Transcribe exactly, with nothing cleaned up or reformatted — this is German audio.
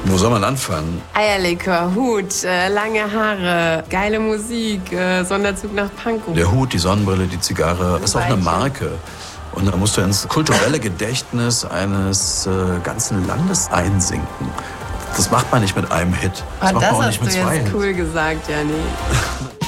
Wo soll man anfangen? Eierlikör, Hut, äh, lange Haare, geile Musik, äh, Sonderzug nach Pankow. Der Hut, die Sonnenbrille, die Zigarre, ist auch eine Marke. Und da musst du ins kulturelle Gedächtnis eines äh, ganzen Landes einsinken. Das macht man nicht mit einem Hit. Das oh, macht das man auch hast nicht mit du zwei jetzt Hits. Cool gesagt, Janni.